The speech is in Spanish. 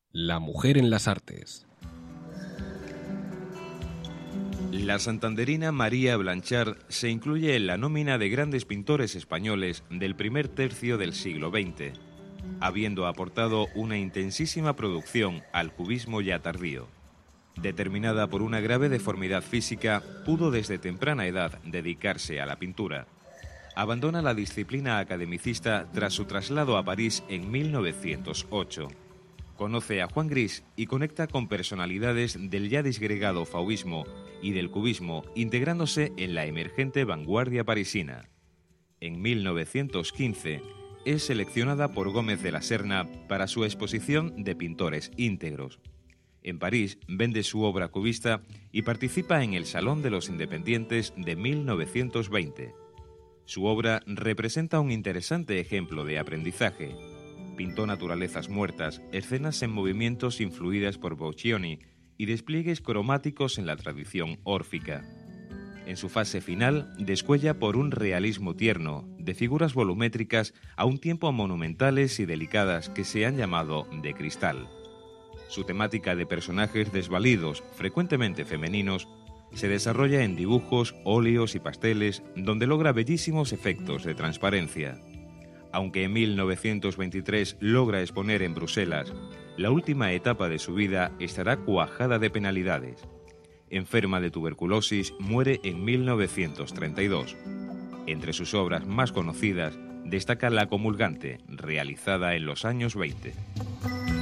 La mujer en las artes. La santanderina María Blanchard se incluye en la nómina de grandes pintores españoles del primer tercio del siglo XX, habiendo aportado una intensísima producción al cubismo ya tardío. Determinada por una grave deformidad física, pudo desde temprana edad dedicarse a la pintura. Abandona la disciplina academicista tras su traslado a París en 1908. Conoce a Juan Gris y conecta con personalidades del ya disgregado fauvismo y del cubismo, integrándose en la emergente vanguardia parisina. En 1915 es seleccionada por Gómez de la Serna para su exposición de pintores íntegros. En París vende su obra cubista y participa en el Salón de los Independientes de 1920. Su obra representa un interesante ejemplo de aprendizaje. Pintó naturalezas muertas, escenas en movimientos influidas por Boccioni y despliegues cromáticos en la tradición órfica. En su fase final, descuella por un realismo tierno, de figuras volumétricas a un tiempo monumentales y delicadas que se han llamado de cristal. Su temática de personajes desvalidos, frecuentemente femeninos, se desarrolla en dibujos, óleos y pasteles, donde logra bellísimos efectos de transparencia. Aunque en 1923 logra exponer en Bruselas, la última etapa de su vida estará cuajada de penalidades. Enferma de tuberculosis, muere en 1932. Entre sus obras más conocidas destaca La Comulgante, realizada en los años 20.